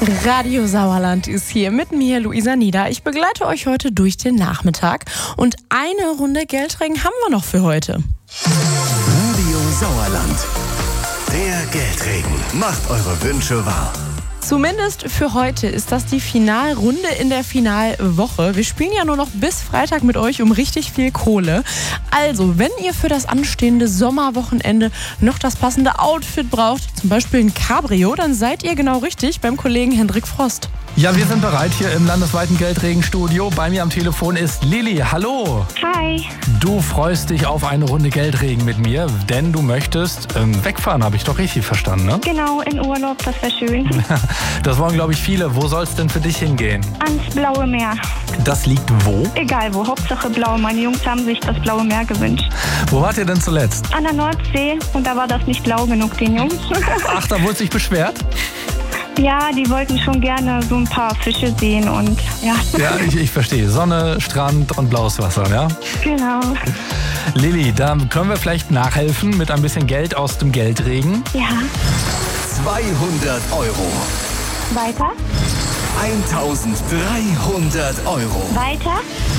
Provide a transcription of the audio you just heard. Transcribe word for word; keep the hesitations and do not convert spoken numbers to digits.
Radio Sauerland ist hier mit mir, Luisa Nieder. Ich begleite euch heute durch den Nachmittag und eine Runde Geldregen haben wir noch für heute. Radio Sauerland. Der Geldregen macht eure Wünsche wahr. Zumindest für heute ist das die Finalrunde in der Finalwoche. Wir spielen ja nur noch bis Freitag mit euch um richtig viel Kohle. Also, wenn ihr für das anstehende Sommerwochenende noch das passende Outfit braucht, zum Beispiel ein Cabrio, dann seid ihr genau richtig beim Kollegen Hendrik Frost. Ja, wir sind bereit hier im landesweiten Geldregenstudio. Bei mir am Telefon ist Lilly. Hallo. Hi. Du freust dich auf eine Runde Geldregen mit mir, denn du möchtest ähm, wegfahren, habe ich doch richtig verstanden, ne? Genau, in Urlaub, das wäre schön. Das wollen, glaube ich, viele. Wo soll es denn für dich hingehen? Ans Blaue Meer. Das liegt wo? Egal wo, Hauptsache blau. Meine Jungs haben sich das Blaue Meer gewünscht. Wo wart ihr denn zuletzt? An der Nordsee und da war das nicht blau genug, den Jungs. Ach, da wurde sich beschwert? Ja, die wollten schon gerne so ein paar Fische sehen und ja. Ja, ich, ich verstehe. Sonne, Strand und blaues Wasser, ja? Genau. Lilly, da können wir vielleicht nachhelfen mit ein bisschen Geld aus dem Geldregen. Ja. zweihundert Euro. Weiter. eintausenddreihundert Euro. Weiter.